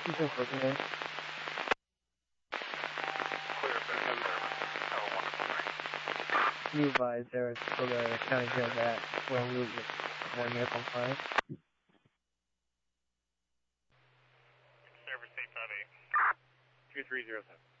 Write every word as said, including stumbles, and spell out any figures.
He's in for today. Clear for ten service. Oh, wonderful. You advise there for the county jail that when we get one year from five. Service eight five eight. two three zero seven.